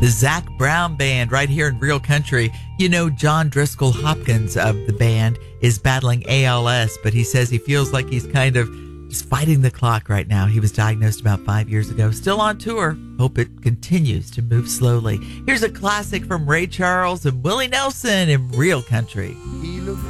The Zac Brown Band right here in Real Country. You know, John Driscoll Hopkins of the band is battling ALS, but he says he feels like he's kind of just fighting the clock right now. He was diagnosed about 5 years ago. Still on tour. Hope it continues to move slowly. Here's a classic from Ray Charles and Willie Nelson in Real Country.